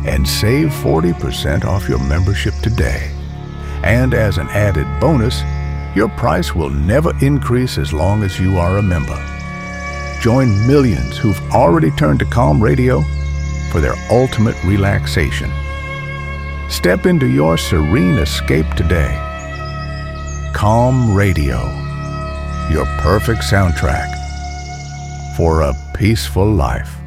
and save 40% off your membership today. And as an added bonus, your price will never increase as long as you are a member. Join millions who've already turned to Calm Radio for their ultimate relaxation. Step into your serene escape today. Calm Radio, your perfect soundtrack for a peaceful life.